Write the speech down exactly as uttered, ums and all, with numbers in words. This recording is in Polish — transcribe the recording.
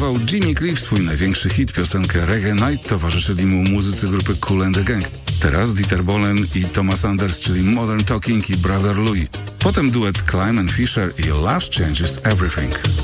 wydawał Jimmy Cliff swój największy hit, piosenkę Reggae Night, towarzyszyli mu muzycy grupy Kool and the Gang. Teraz Dieter Bohlen i Thomas Anders, czyli Modern Talking i Brother Louie. Potem duet Clyde and Fisher i Love Changes Everything.